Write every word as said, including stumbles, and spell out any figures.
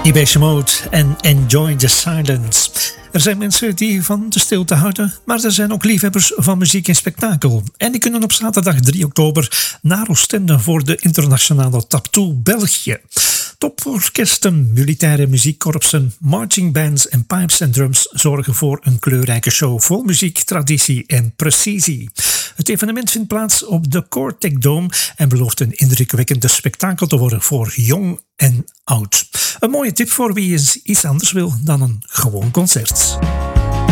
Depeche Mode en Enjoy the Silence. Er zijn mensen die van de stilte houden, maar er zijn ook liefhebbers van muziek en spektakel. En die kunnen op zaterdag drie oktober naar Oostende voor de internationale Taptoe België. Toporkesten, militaire muziekkorpsen, marching bands en pipes en drums zorgen voor een kleurrijke show vol muziek, traditie en precisie. Het evenement vindt plaats op de Cortec Dome en belooft een indrukwekkende spektakel te worden voor jong en oud. Een mooie tip voor wie eens iets anders wil dan een gewoon concert.